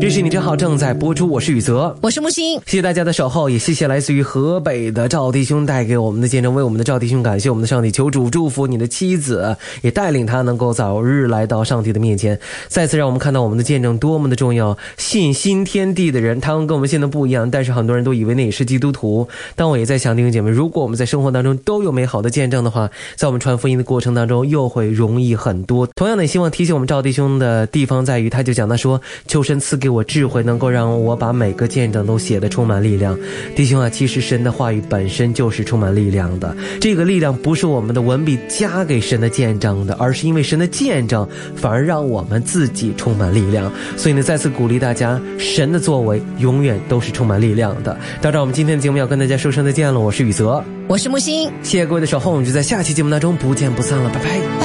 这是你真好正在播出，我是宇泽， 我是木星。 谢谢大家的守候，也谢谢来自于河北的赵弟兄带给我们的见证，为我们的赵弟兄感谢我们的上帝，求主祝福你的妻子，也带领他能够早日来到上帝的面前。再次让我们看到我们的见证多么的重要，信新天地的人他们跟我们现在不一样，但是很多人都以为那也是基督徒。但我也在想弟兄姐妹，如果我们在生活当中都有美好的见证的话，在我们传福音的过程当中又会容易很多。同样的，希望提醒我们赵弟兄的地方在于，他就讲到说，求神赐给我智慧，能够让我把每个见证都写得充满力量。弟兄啊，其实神的话语本身就是充满力量的，这个力量不是我们的文笔加给神的见证的，而是因为神的见证反而让我们自己充满力量。所以呢，再次鼓励大家，神的作为永远都是充满力量的。到这我们今天的节目要跟大家说声再见了，我是宇泽， 我是木星， 谢谢各位的守候，我们就在下期节目当中不见不散了，拜拜。